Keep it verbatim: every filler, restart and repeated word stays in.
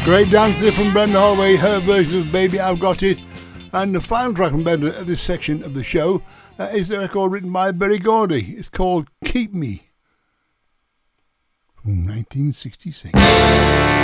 Great dancer from Brenda Holloway, her version of Baby I've Got It. And the final track from Brenda at this section of the show uh, is the record written by Berry Gordy. It's called Keep Me from nineteen sixty-six.